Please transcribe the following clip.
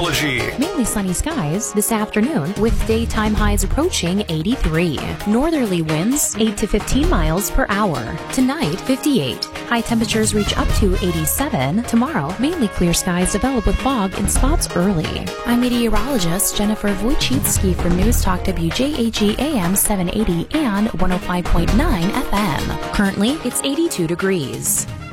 meteorology. Mainly sunny skies this afternoon with daytime highs approaching 83. Northerly winds 8 to 15 miles per hour. Tonight, 58. High temperatures reach up to 87. Tomorrow, mainly clear skies develop with fog in spots early. I'm meteorologist Jennifer Wojcicki for News Talk WJAG AM 780 and 105.9 FM. Currently, it's 82 degrees.